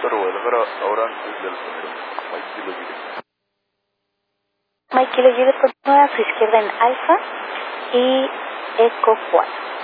Pero bueno, ahora el del sonido. Mike Kilo Juliet. Mike Kilo Juliet continúa a su izquierda en Alfa y Eco 4.